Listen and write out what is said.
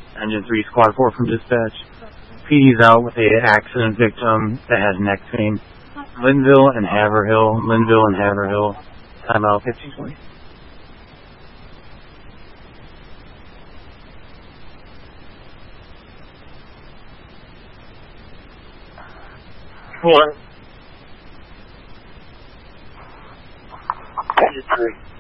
Engine 3, Squad 4 from dispatch. PD's out with a accident victim that has neck pain. Linville and Haverhill. Timeout 1520. One. Engine 3.